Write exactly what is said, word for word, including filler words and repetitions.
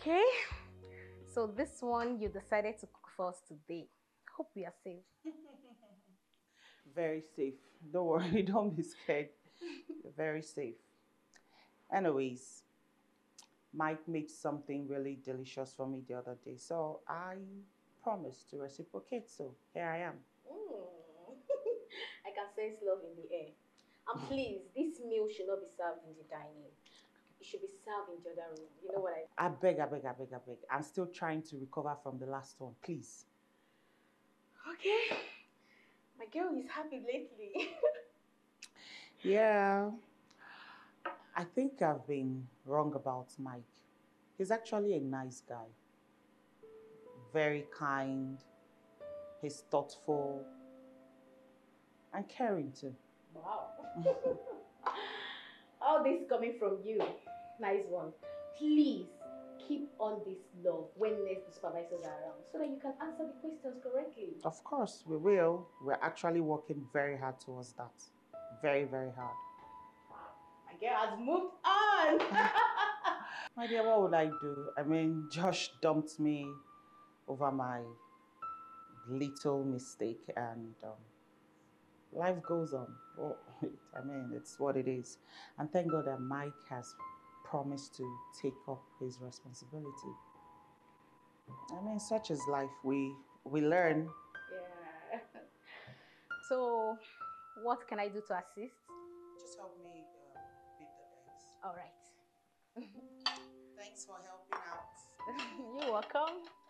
Okay, so this one you decided to cook for us today. Hope we are safe. Very safe. Don't worry, don't be scared. You're very safe. Anyways, Mike made something really delicious for me the other day, so I promised to reciprocate. So here I am. Mm. I can sense love in the air. And please, this meal should not be served in the dining. It should be served in the other room. You know what I I beg, I beg, I beg, I beg. I'm still trying to recover from the last one, please. Okay. My girl is happy lately. Yeah, I think I've been wrong about Mike. He's actually a nice guy, very kind, he's thoughtful, and caring too. Wow. All this coming from you. Nice one. Please keep on this love when next the supervisors are around so that you can answer the questions correctly. Of course, we will. We're actually working very hard towards that. Very, very hard. My girl has moved on. My dear, what would I do? I mean, Josh dumped me over my little mistake, and um, life goes on. Oh, I mean, it's what it is. And thank God that Mike has promised to take up his responsibility. I mean, such is life. We we learn. Yeah. So, what can I do to assist? Just help me um, beat the eggs. All right. Thanks for helping out. You're welcome.